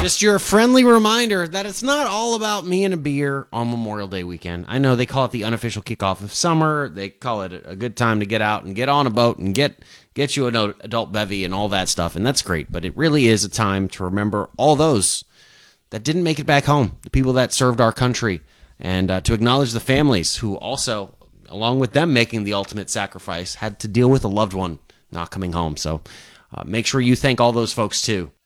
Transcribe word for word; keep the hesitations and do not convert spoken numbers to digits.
Just your friendly reminder that it's not all about me and a beer on Memorial Day weekend. I know they call it the unofficial kickoff of summer. They call it a good time to get out and get on a boat and get get you an adult bevy and all that stuff, and that's great. But it really is a time to remember all those that didn't make it back home, the people that served our country, and uh, to acknowledge the families who also, along with them making the ultimate sacrifice, had to deal with a loved one not coming home. So uh, make sure you thank all those folks too.